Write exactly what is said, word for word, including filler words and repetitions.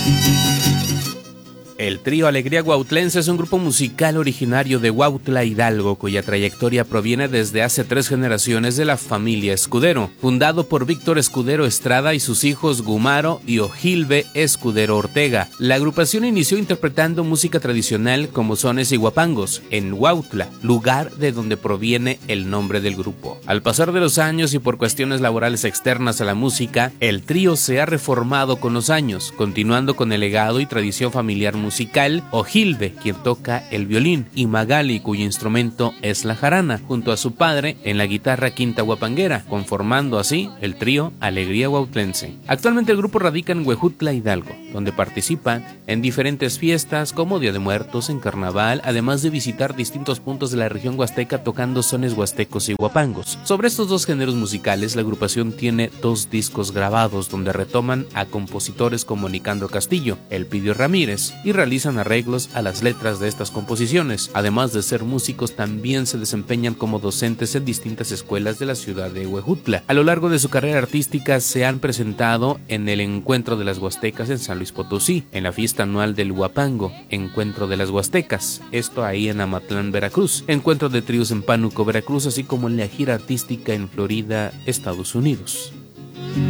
El trío Alegría Huautlense es un grupo musical originario de Huautla, Hidalgo, cuya trayectoria proviene desde hace tres generaciones de la familia Escudero, fundado por Víctor Escudero Estrada y sus hijos Gumaro y Ojilve Escudero Ortega. La agrupación inició interpretando música tradicional como sones y guapangos en Huautla, lugar de donde proviene el nombre del grupo. Al pasar de los años y por cuestiones laborales externas a la música, el trío se ha reformado con los años, continuando con el legado y tradición familiar musical musical Ojilve, quien toca el violín, y Magali, cuyo instrumento es la jarana, junto a su padre en la guitarra quinta guapanguera, conformando así el trío Alegría Huautlense. Actualmente el grupo radica en Huejutla, Hidalgo, donde participan en diferentes fiestas como Día de Muertos, en Carnaval, además de visitar distintos puntos de la región huasteca tocando sones huastecos y guapangos. Sobre estos dos géneros musicales, la agrupación tiene dos discos grabados donde retoman a compositores como Nicandro Castillo, Elpidio Ramírez, y realizan arreglos a las letras de estas composiciones. Además de ser músicos, también se desempeñan como docentes en distintas escuelas de la ciudad de Huejutla. A lo largo de su carrera artística se han presentado en el Encuentro de las Huastecas en San Luis Potosí, en la fiesta anual del Huapango, Encuentro de las Huastecas, esto ahí en Amatlán, Veracruz, Encuentro de Tríos en Pánuco, Veracruz, así como en la gira artística en Florida, Estados Unidos.